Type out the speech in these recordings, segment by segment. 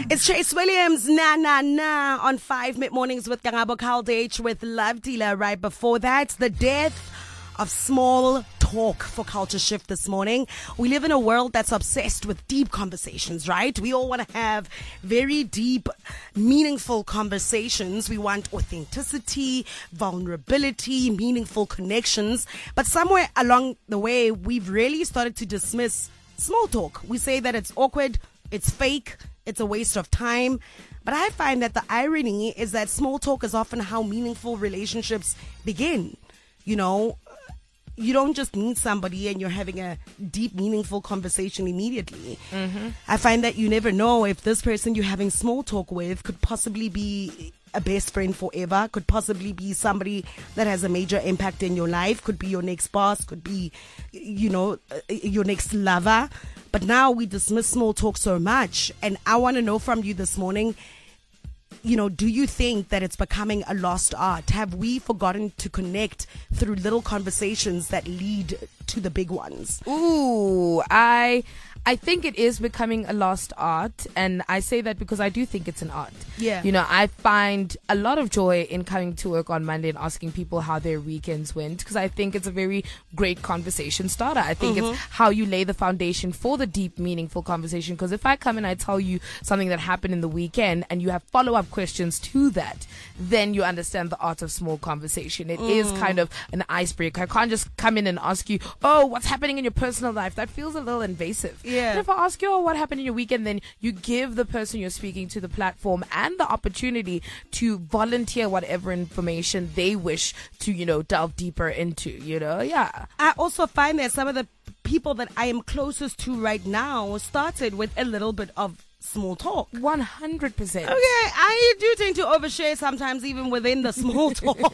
It's Chase Williams, na on 5 mid-mornings with Kangabo Kaldage with Love Dealer. Right before that, the death of small talk for Culture Shift this morning. We live in a world that's obsessed with deep conversations, right? We all want to have very deep, meaningful conversations. We want authenticity, vulnerability, meaningful connections. But somewhere along the way, we've really started to dismiss small talk. We say that it's awkward, it's fake, it's a waste of time. But I find that the irony is that small talk is often how meaningful relationships begin. You know, you don't just meet somebody and you're having a deep, meaningful conversation immediately. Mm-hmm. I find that you never know if this person you're having small talk with could possibly be a best friend forever, could possibly be somebody that has a major impact in your life, could be your next boss, could be, you know, your next lover. But now we dismiss small talk so much. And I want to know from you this morning, you know, do you think that it's becoming a lost art? Have we forgotten to connect through little conversations that lead to the big ones? Ooh, I think it is becoming a lost art, and I say that because I do think it's an art. Yeah. You know, I find a lot of joy in coming to work on Monday and asking people how their weekends went, because I think it's a very great conversation starter. I think it's how you lay the foundation for the deep, meaningful conversation, because if I come and I tell you something that happened in the weekend and you have follow-up questions to that, then you understand the art of small conversation. It is kind of an icebreaker. I can't just come in and ask you, oh, what's happening in your personal life? That feels a little invasive. Yeah. But if I ask you, oh, what happened in your weekend, then you give the person you're speaking to the platform and the opportunity to volunteer whatever information they wish to, you know, delve deeper into, you know? Yeah. I also find that some of the people that I am closest to right now started with a little bit of small talk. 100%. Okay, I do tend to overshare sometimes even within the small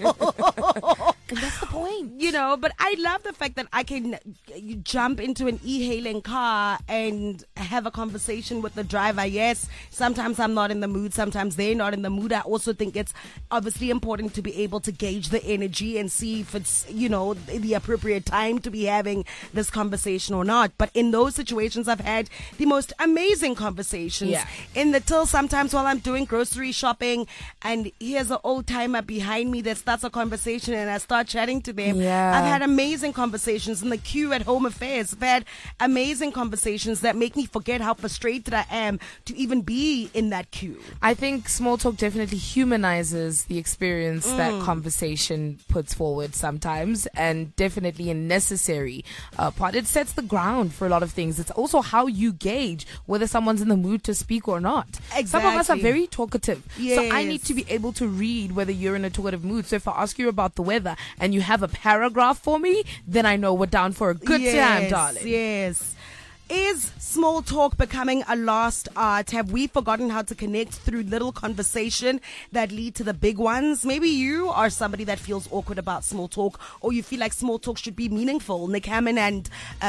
talk. And that's the point. You know, but I love the fact that I can jump into an e-hailing car and have a conversation with the driver. Yes, sometimes I'm not in the mood. Sometimes they're not in the mood. I also think it's obviously important to be able to gauge the energy and see if it's, you know, the appropriate time to be having this conversation or not. But in those situations, I've had the most amazing conversations. Yeah. In the till sometimes while I'm doing grocery shopping and here's an old timer behind me that starts a conversation and I start chatting to them. Yeah. I've had amazing conversations in the queue at Home Affairs. I've had amazing conversations that make me forget how frustrated I am to even be in that queue. I think small talk definitely humanizes the experience that conversation puts forward sometimes, and definitely a necessary part. It sets the ground for a lot of things. It's also how you gauge whether someone's in the mood to speak or not. Exactly. Some of us are very talkative. Yes. So I need to be able to read whether you're in a talkative mood. So if I ask you about the weather and you have a paragraph for me, then I know we're down for a good time, darling. Yes. Is small talk becoming a lost art? Have we forgotten how to connect through little conversation that lead to the big ones? Maybe you are somebody that feels awkward about small talk, or you feel like small talk should be meaningful. Nick Hammond and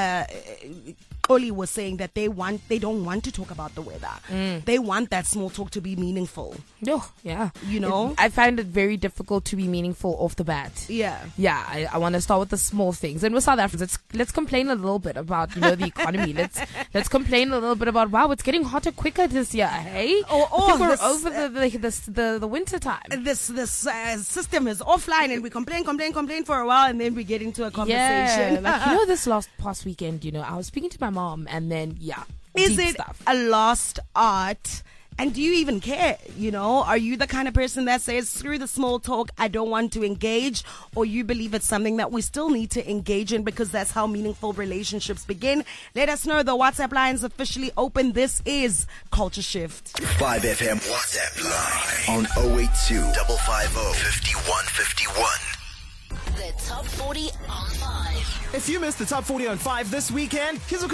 Oli was saying that they don't want to talk about the weather. They want that small talk to be meaningful. Oh, yeah. You know? I find it very difficult to be meaningful off the bat. Yeah. Yeah, I want to start with the small things. And with South Africans, let's complain a little bit about, you know, the economy. Let's complain a little bit about, wow, it's getting hotter quicker this year, hey? I think we're over the winter time. This system is offline and we complain for a while and then we get into a conversation. Yeah, like, you know, this past weekend, you know, I was speaking to my mom and then, is deep it stuff. a lost art? And do you even care? You know, are you the kind of person that says, screw the small talk, I don't want to engage? Or you believe it's something that we still need to engage in because that's how meaningful relationships begin? Let us know. The WhatsApp line is officially open. This is Culture Shift. 5FM WhatsApp line on 082 550 5151. The Top 40 on 5. If you missed the Top 40 on 5 this weekend, here's a